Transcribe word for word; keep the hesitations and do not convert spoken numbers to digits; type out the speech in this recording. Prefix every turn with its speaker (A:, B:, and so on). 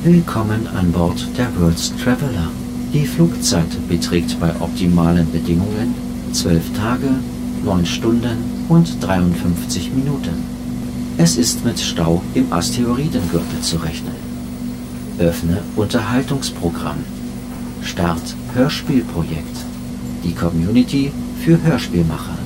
A: Willkommen an Bord der World's Traveller. Die Flugzeit beträgt bei optimalen Bedingungen zwölf Tage, neun Stunden und dreiundfünfzig Minuten. Es ist mit Stau im Asteroidengürtel zu rechnen. Öffne Unterhaltungsprogramm. Start Hörspielprojekt. Die Community für Hörspielmacher.